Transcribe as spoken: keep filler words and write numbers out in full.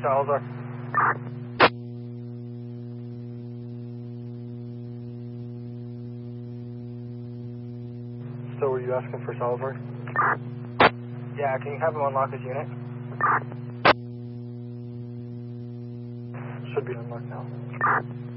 Salazar. So were you asking for Salazar? Yeah, can you have him unlock his unit? Should be unlocked now.